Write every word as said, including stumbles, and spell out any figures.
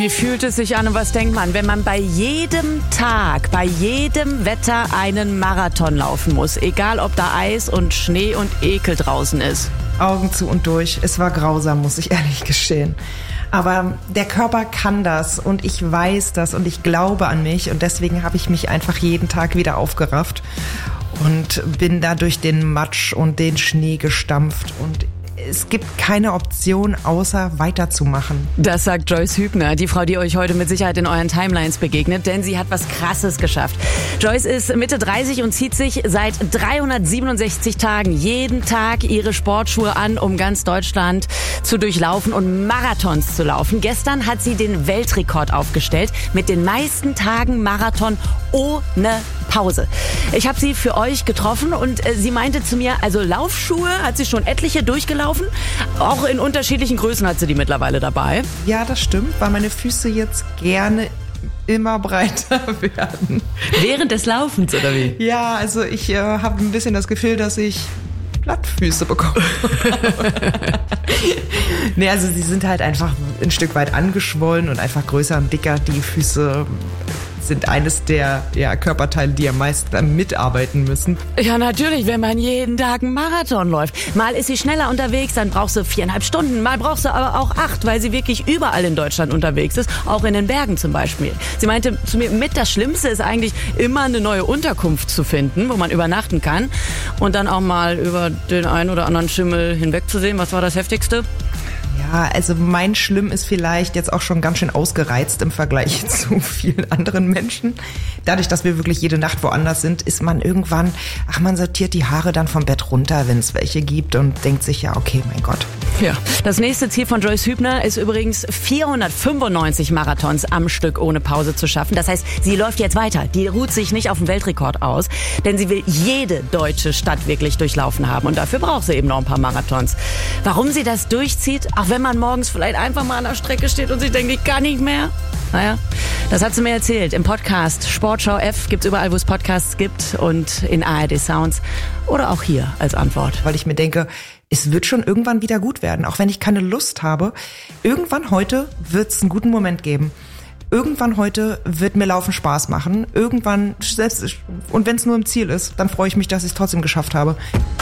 Wie fühlt es sich an und was denkt man, wenn man bei jedem Tag, bei jedem Wetter einen Marathon laufen muss? Egal, ob da Eis und Schnee und Ekel draußen ist. Augen zu und durch. Es war grausam, muss ich ehrlich gestehen. Aber der Körper kann das und ich weiß das und ich glaube an mich und deswegen habe ich mich einfach jeden Tag wieder aufgerafft und bin da durch den Matsch und den Schnee gestampft und es gibt keine Option, außer weiterzumachen. Das sagt Joyce Hübner, die Frau, die euch heute mit Sicherheit in euren Timelines begegnet, denn sie hat was Krasses geschafft. Joyce ist Mitte dreißig und zieht sich seit dreihundertsiebenundsechzig Tagen jeden Tag ihre Sportschuhe an, um ganz Deutschland zu durchlaufen und Marathons zu laufen. Gestern hat sie den Weltrekord aufgestellt mit den meisten Tagen Marathon ohne Pause. Ich habe sie für euch getroffen und äh, sie meinte zu mir, also Laufschuhe hat sie schon etliche durchgelaufen. Auch in unterschiedlichen Größen hat sie die mittlerweile dabei. Ja, das stimmt, weil meine Füße jetzt gerne immer breiter werden. Während des Laufens, oder wie? Ja, also ich äh, habe ein bisschen das Gefühl, dass ich Plattfüße bekomme. Nee, also sie sind halt einfach ein Stück weit angeschwollen und einfach größer und dicker. Die Füße sind eines der ja, Körperteile, die am meisten mitarbeiten müssen. Ja, natürlich, wenn man jeden Tag einen Marathon läuft. Mal ist sie schneller unterwegs, dann brauchst du viereinhalb Stunden, mal brauchst du aber auch acht, weil sie wirklich überall in Deutschland unterwegs ist, auch in den Bergen zum Beispiel. Sie meinte zu mir, mit das Schlimmste ist eigentlich immer eine neue Unterkunft zu finden, wo man übernachten kann und dann auch mal über den einen oder anderen Schimmel hinwegzusehen. Was war das Heftigste? Ja, also mein Schlimm ist vielleicht jetzt auch schon ganz schön ausgereizt im Vergleich zu vielen anderen Menschen. Dadurch, dass wir wirklich jede Nacht woanders sind, ist man irgendwann, ach, man sortiert die Haare dann vom Bett runter, wenn es welche gibt und denkt sich, ja, okay, mein Gott. Ja. Das nächste Ziel von Joyce Hübner ist übrigens vierhundertfünfundneunzig Marathons am Stück ohne Pause zu schaffen. Das heißt, sie läuft jetzt weiter. Die ruht sich nicht auf dem Weltrekord aus, denn sie will jede deutsche Stadt wirklich durchlaufen haben. Und dafür braucht sie eben noch ein paar Marathons. Warum sie das durchzieht, auch wenn man morgens vielleicht einfach mal an der Strecke steht und sich denkt, ich kann nicht mehr. Naja, das hat sie mir erzählt im Podcast Sportschau F. Gibt's überall, wo es Podcasts gibt und in A R D Sounds oder auch hier als Antwort. Weil ich mir denke, es wird schon irgendwann wieder gut werden, auch wenn ich keine Lust habe. Irgendwann heute wird's einen guten Moment geben. Irgendwann heute wird mir Laufen Spaß machen. Irgendwann, selbst, und wenn es nur im Ziel ist, dann freue ich mich, dass ich es trotzdem geschafft habe.